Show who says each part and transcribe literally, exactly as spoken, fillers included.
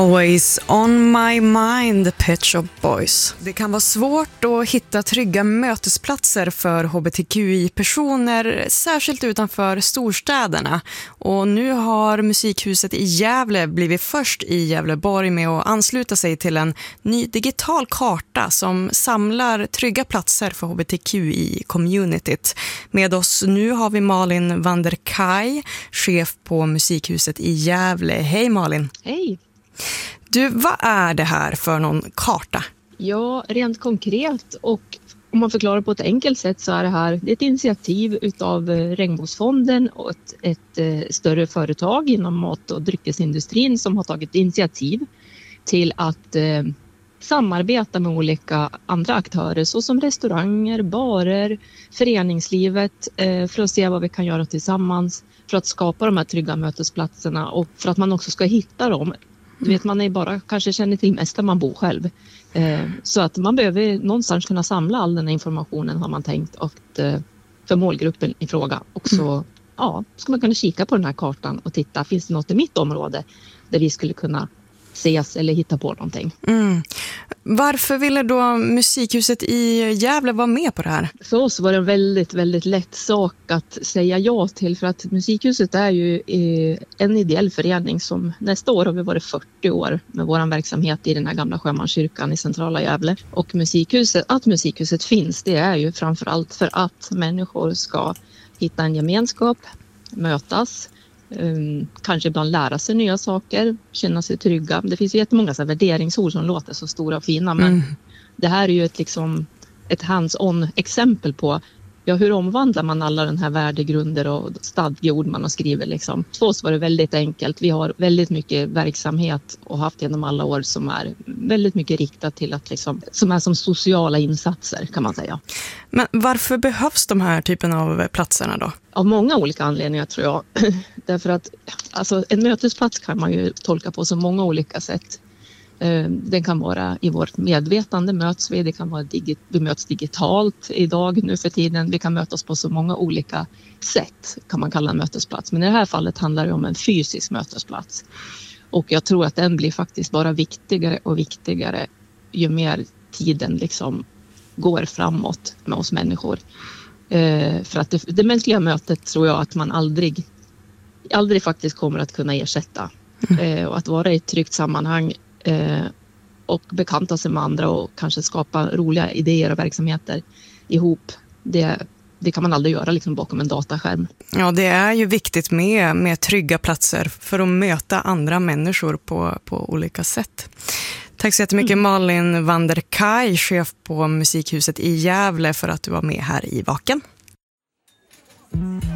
Speaker 1: Always on my mind, Pet Shop Boys. Det kan vara svårt att hitta trygga mötesplatser för hbtqi-personer, särskilt utanför storstäderna. Och nu har Musikhuset i Gävle blivit först i Gävleborg med att ansluta sig till en ny digital karta som samlar trygga platser för hbtqi-communityt. Med oss nu har vi Malin van der Kaj, chef på Musikhuset i Gävle. Hej Malin!
Speaker 2: Hej!
Speaker 1: Du, vad är det här för någon karta?
Speaker 2: Ja, rent konkret och om man förklarar på ett enkelt sätt så är det här det är ett initiativ utav Regnbågsfonden och ett, ett, ett större företag inom mat- och dryckesindustrin som har tagit initiativ till att eh, samarbeta med olika andra aktörer såsom restauranger, barer, föreningslivet eh, för att se vad vi kan göra tillsammans för att skapa de här trygga mötesplatserna och för att man också ska hitta dem. Du vet, man är bara kanske känner till mest där man bor själv. Eh, så att man behöver någonstans kunna samla all den här informationen har man tänkt och eh, för målgruppen i fråga. Och så mm. ja, ska man kunna kika på den här kartan och titta, finns det något i mitt område där vi skulle kunna ses eller hitta på någonting.
Speaker 1: Mm. Varför ville då Musikhuset i Gävle vara med på det här?
Speaker 2: För oss var det en väldigt, väldigt lätt sak att säga ja till för att Musikhuset är ju en ideell förening som nästa år har vi varit fyrtio år med vår verksamhet i den här gamla sjömanskyrkan i centrala Gävle. Och Musikhuset, att Musikhuset finns, det är ju framförallt för att människor ska hitta en gemenskap, mötas, Um, kanske ibland lära sig nya saker, känna sig trygga. Det finns ju jättemånga så här värderingsord som låter så stora och fina, men mm. det här är ju ett, liksom, ett hands-on exempel på ja, hur omvandlar man alla den här värdegrunder och stadgeord man har skrivit. Liksom. För oss var det väldigt enkelt. Vi har väldigt mycket verksamhet och haft genom alla år som är väldigt mycket riktat till att liksom, som är som sociala insatser kan man säga.
Speaker 1: Men varför behövs de här typen av platserna då?
Speaker 2: Av många olika anledningar tror jag. Därför att alltså, en mötesplats kan man ju tolka på så många olika sätt. Den kan vara i vårt medvetande möts vi, det kan vara digit, vi möts digitalt idag nu för tiden. Vi kan mötas på så många olika sätt kan man kalla en mötesplats. Men i det här fallet handlar det om en fysisk mötesplats. Och jag tror att den blir faktiskt bara viktigare och viktigare ju mer tiden liksom går framåt med oss människor. Eh, för att det, det mänskliga mötet tror jag att man aldrig, aldrig faktiskt kommer att kunna ersätta. Eh, och att vara i ett tryggt sammanhang eh, och bekanta sig med andra och kanske skapa roliga idéer och verksamheter ihop. Det, det kan man aldrig göra liksom bakom en dataskärm.
Speaker 1: Ja, det är ju viktigt med, med trygga platser för att möta andra människor på, på olika sätt. Tack så jättemycket mm. Malin van der Kaj, chef på Musikhuset i Gävle, för att du var med här i Vaken.